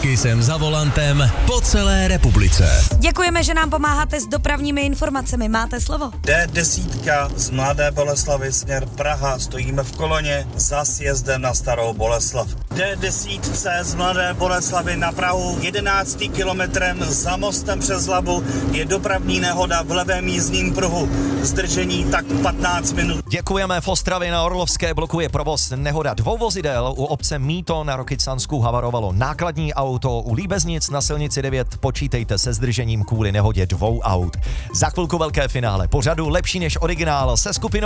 Kysem za volantem po celé republice. Děkujeme, že nám pomáháte s dopravními informacemi. Máte slovo. D10 z Mladé Boleslavi směr Praha. Stojíme v koloně za sjezdem na Starou Boleslav. D10 z Mladé Boleslavy na Prahu 11 kilometrem za mostem přes Labu je dopravní nehoda v levém jízdním pruhu. Zdržení tak 15 minut. Děkujeme. V Ostravě na Orlovské blokuje provoz nehoda 2 vozidel. U obce Mýto na Rokycansku havarovalo nákladní auto. U Líbeznic na silnici 9 počítejte se zdržením kvůli nehodě 2 aut. Za chvilku velké finále pořadu Lepší než originál se skupinou